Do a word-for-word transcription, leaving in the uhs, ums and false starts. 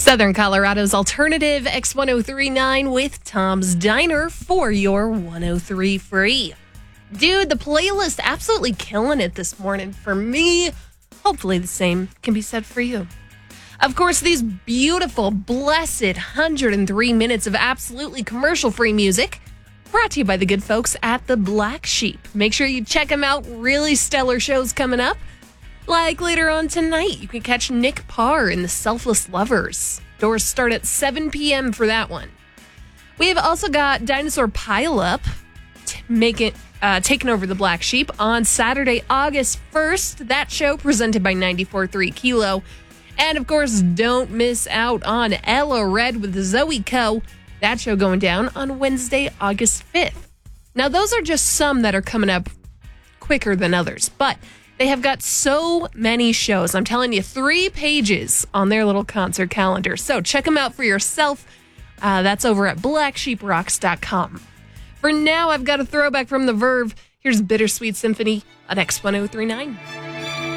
Southern Colorado's alternative X ten thirty-nine with Tom's Diner for your one oh three free. Dude, the playlist absolutely killing it this morning for me. Hopefully the same can be said for you. Of course, these beautiful, blessed one hundred three minutes of absolutely commercial-free music brought to you by the good folks at The Black Sheep. Make sure you check them out. Really stellar shows coming up. Like later on tonight, you can catch Nick Parr in The Selfless Lovers. Doors start at seven p.m. for that one. We have also got Dinosaur Pile-Up t- make it, uh, taking over The Black Sheep on Saturday, August first. That show presented by ninety-four point three Kilo. And of course, don't miss out on Ella Red with Zoe Co. That show going down on Wednesday, August fifth. Now, those are just some that are coming up quicker than others, but they have got so many shows. I'm telling you, three pages on their little concert calendar. So check them out for yourself. Uh, that's over at black sheep rocks dot com. For now, I've got a throwback from The Verve. Here's Bittersweet Symphony on X ten thirty-nine.